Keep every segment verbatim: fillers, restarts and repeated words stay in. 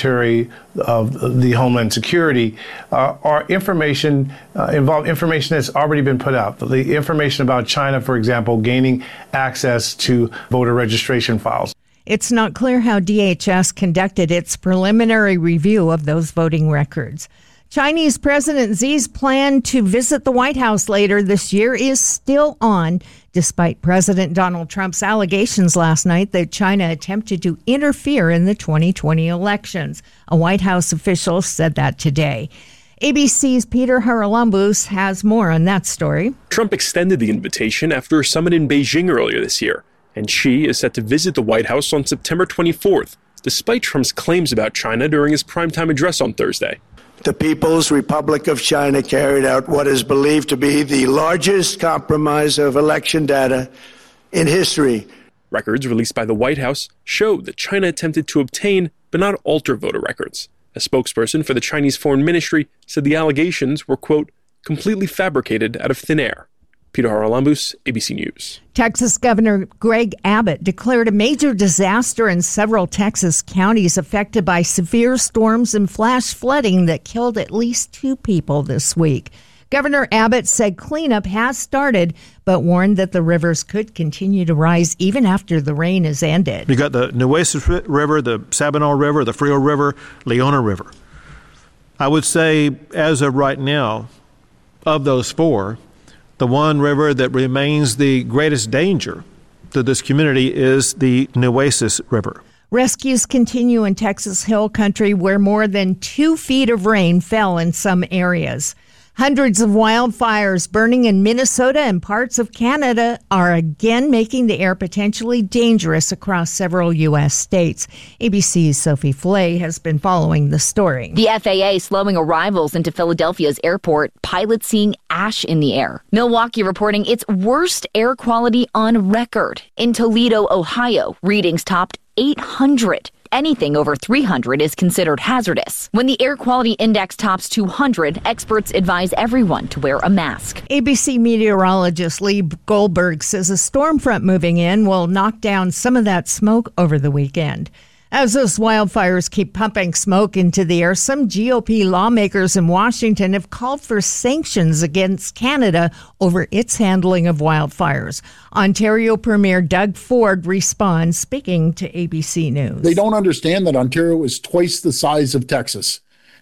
Secretary of the Homeland Security, uh, are information, uh, involve information that's already been put out. The information about China, for example, gaining access to voter registration files. It's not clear how D H S conducted its preliminary review of those voting records. Chinese President Xi's plan to visit the White House later this year is still on, despite President Donald Trump's allegations last night that China attempted to interfere in the twenty twenty elections. A White House official said that today. A B C's Peter Haralambous has more on that story. Trump extended the invitation after a summit in Beijing earlier this year, and Xi is set to visit the White House on September twenty-fourth, despite Trump's claims about China during his primetime address on Thursday. The People's Republic of China carried out what is believed to be the largest compromise of election data in history. Records released by the White House show that China attempted to obtain but not alter voter records. A spokesperson for the Chinese Foreign Ministry said the allegations were, quote, completely fabricated out of thin air. Peter Haralambous, A B C News. Texas Governor Greg Abbott declared a major disaster in several Texas counties affected by severe storms and flash flooding that killed at least two people this week. Governor Abbott said cleanup has started, but warned that the rivers could continue to rise even after the rain is ended. You got the Nueces River, the Sabinal River, the Frio River, Leona River. I would say, as of right now, of those four, the one river that remains the greatest danger to this community is the Nueces River. Rescues continue in Texas Hill Country, where more than two feet of rain fell in some areas. Hundreds of wildfires burning in Minnesota and parts of Canada are again making the air potentially dangerous across several U S states. A B C's Sophie Flay has been following the story. The F A A slowing arrivals into Philadelphia's airport, pilots seeing ash in the air. Milwaukee reporting its worst air quality on record. In Toledo, Ohio, readings topped eight hundred. Anything over three hundred is considered hazardous. When the air quality index tops two hundred, experts advise everyone to wear a mask. A B C meteorologist Lee Goldberg says a storm front moving in will knock down some of that smoke over the weekend. As those wildfires keep pumping smoke into the air, some G O P lawmakers in Washington have called for sanctions against Canada over its handling of wildfires. Ontario Premier Doug Ford responds, speaking to A B C News. They don't understand that Ontario is twice the size of Texas.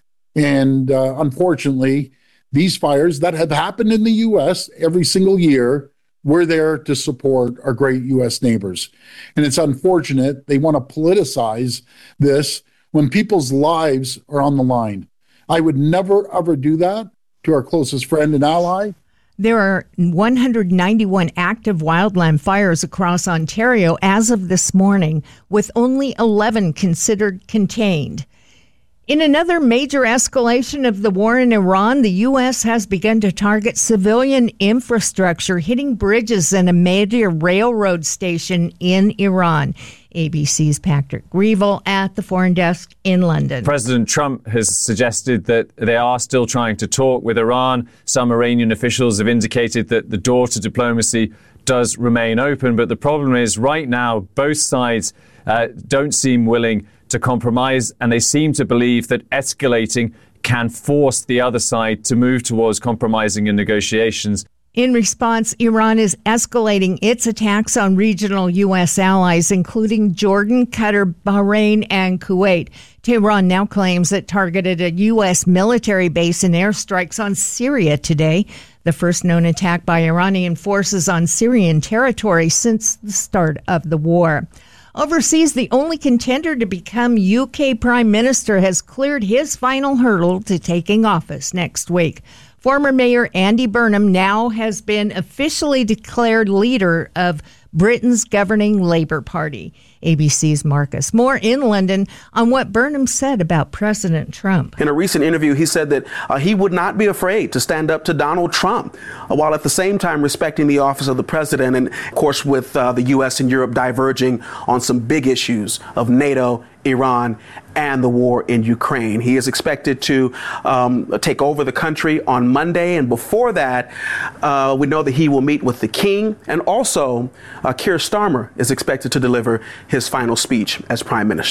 And uh, unfortunately, these fires that have happened in the U S every single year, we're there to support our great U S neighbors. And it's unfortunate they want to politicize this when people's lives are on the line. I would never, ever do that to our closest friend and ally. There are one hundred ninety-one active wildland fires across Ontario as of this morning, with only eleven considered contained. In another major escalation of the war in Iran, the U S has begun to target civilian infrastructure, hitting bridges and a major railroad station in Iran. A B C's Patrick Greville at the Foreign Desk in London. President Trump has suggested that they are still trying to talk with Iran. Some Iranian officials have indicated that the door to diplomacy does remain open. But the problem is right now, both sides uh, don't seem willing to compromise, and they seem to believe that escalating can force the other side to move towards compromising in negotiations. In response, Iran is escalating its attacks on regional U S allies, including Jordan, Qatar, Bahrain, and Kuwait. Tehran now claims it targeted a U S military base in airstrikes on Syria today, the first known attack by Iranian forces on Syrian territory since the start of the war. Overseas, the only contender to become U K Prime Minister has cleared his final hurdle to taking office next week. Former Mayor Andy Burnham now has been officially declared leader of Britain's governing Labour Party. A B C's Marcus Moore in London on what Burnham said about President Trump. In a recent interview, he said that uh, he would not be afraid to stand up to Donald Trump, uh, while at the same time respecting the office of the president. And of course, with uh, the U S and Europe diverging on some big issues of NATO, Iran, and the war in Ukraine. He is expected to um, take over the country on Monday. And before that, uh, we know that he will meet with the king. And also, uh, Keir Starmer is expected to deliver his final speech as prime minister.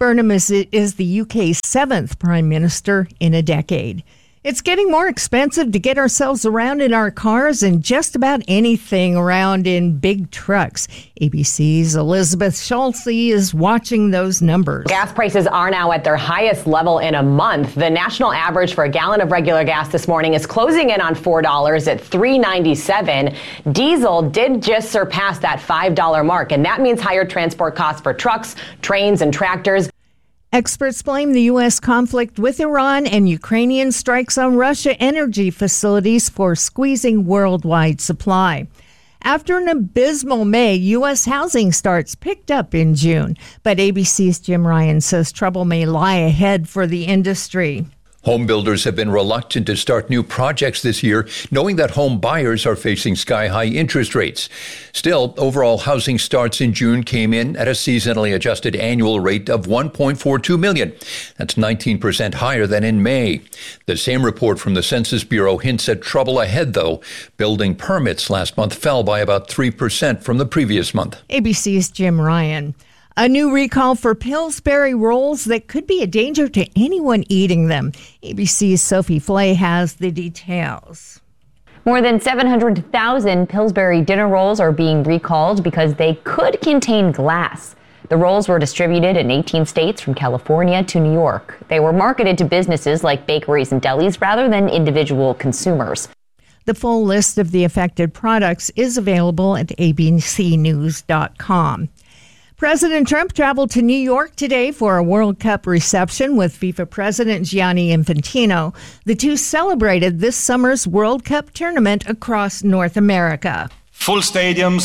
Burnham is, is the U K's seventh prime minister in a decade. It's getting more expensive to get ourselves around in our cars and just about anything around in big trucks. A B C's Elizabeth Schultze is watching those numbers. Gas prices are now at their highest level in a month. The national average for a gallon of regular gas this morning is closing in on four dollars at three ninety-seven. Diesel did just surpass that five dollar mark, and that means higher transport costs for trucks, trains, and tractors. Experts blame the U S conflict with Iran and Ukrainian strikes on Russia energy facilities for squeezing worldwide supply. After an abysmal May, U S housing starts picked up in June. But A B C's Jim Ryan says trouble may lie ahead for the industry. Home builders have been reluctant to start new projects this year, knowing that home buyers are facing sky-high interest rates. Still, overall housing starts in June came in at a seasonally adjusted annual rate of one point four two million. That's nineteen percent higher than in May. The same report from the Census Bureau hints at trouble ahead, though. Building permits last month fell by about three percent from the previous month. A B C's Jim Ryan. A new recall for Pillsbury rolls that could be a danger to anyone eating them. A B C's Sophie Flay has the details. More than seven hundred thousand Pillsbury dinner rolls are being recalled because they could contain glass. The rolls were distributed in eighteen states from California to New York. They were marketed to businesses like bakeries and delis rather than individual consumers. The full list of the affected products is available at A B C news dot com. President Trump traveled to New York today for a World Cup reception with FIFA President Gianni Infantino. The two celebrated this summer's World Cup tournament across North America. Full stadiums,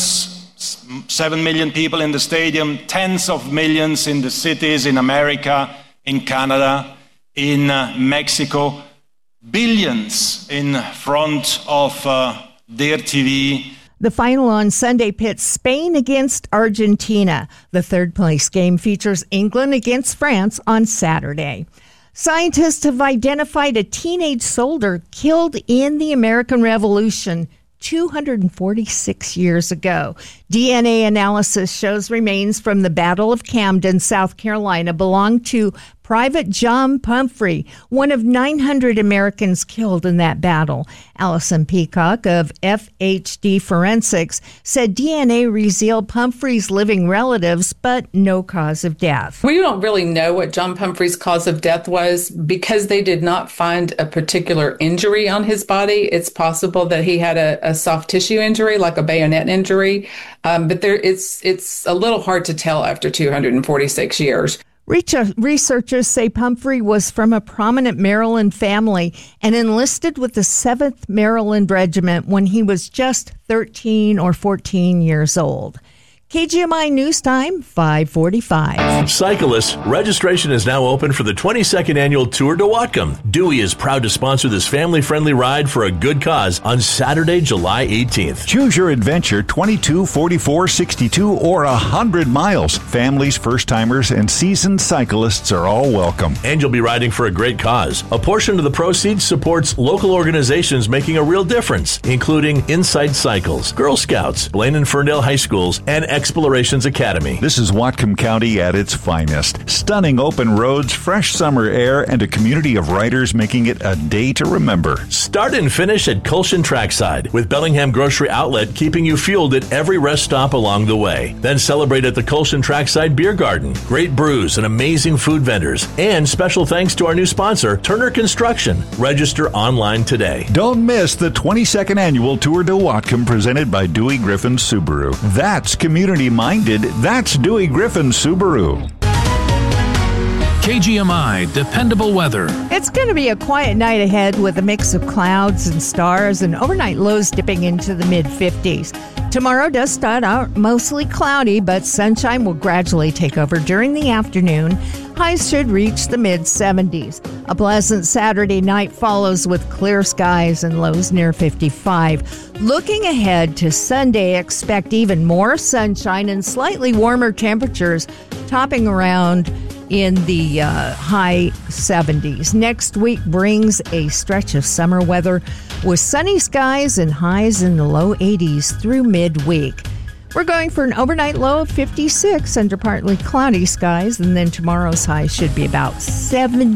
seven million people in the stadium, tens of millions in the cities in America, in Canada, in uh, Mexico, billions in front of uh, their T V. The final on Sunday pits Spain against Argentina. The third place game features England against France on Saturday. Scientists have identified a teenage soldier killed in the American Revolution two hundred forty-six years ago. D N A analysis shows remains from the Battle of Camden, South Carolina, belonged to Private John Pumphrey, one of nine hundred Americans killed in that battle. Allison Peacock of F H D Forensics said D N A revealed Pumphrey's living relatives, but no cause of death. We don't really know what John Pumphrey's cause of death was because they did not find a particular injury on his body. It's possible that he had a, a soft tissue injury, like a bayonet injury, um, but there, it's it's a little hard to tell after two hundred forty-six years. Researchers say Pumphrey was from a prominent Maryland family and enlisted with the seventh Maryland Regiment when he was just thirteen or fourteen years old. K G M I News Time, five forty-five. Cyclists, registration is now open for the twenty-second annual Tour de Whatcom. Dewey is proud to sponsor this family-friendly ride for a good cause on Saturday, July eighteenth. Choose your adventure, twenty-two, forty-four, sixty-two, or one hundred miles. Families, first-timers, and seasoned cyclists are all welcome. And you'll be riding for a great cause. A portion of the proceeds supports local organizations making a real difference, including Inside Cycles, Girl Scouts, Blaine and Ferndale High Schools, and Explorations Academy. This is Whatcom County at its finest. Stunning open roads, fresh summer air, and a community of riders making it a day to remember. Start and finish at Colshan Trackside, with Bellingham Grocery Outlet keeping you fueled at every rest stop along the way. Then celebrate at the Colshan Trackside Beer Garden. Great brews and amazing food vendors. And special thanks to our new sponsor, Turner Construction. Register online today. Don't miss the twenty-second annual Tour de Whatcom presented by Dewey Griffin Subaru. That's community Community-minded, that's Dewey Griffin Subaru. K G M I Dependable Weather. It's going to be a quiet night ahead with a mix of clouds and stars and overnight lows dipping into the mid fifties. Tomorrow does start out mostly cloudy, but sunshine will gradually take over during the afternoon. Highs should reach the mid seventies. A pleasant Saturday night follows with clear skies and lows near fifty-five. Looking ahead to Sunday, expect even more sunshine and slightly warmer temperatures, topping around in the uh, high seventies. Next week brings a stretch of summer weather with sunny skies and highs in the low eighties through midweek. We're going for an overnight low of fifty-six under partly cloudy skies, and then tomorrow's high should be about seventy.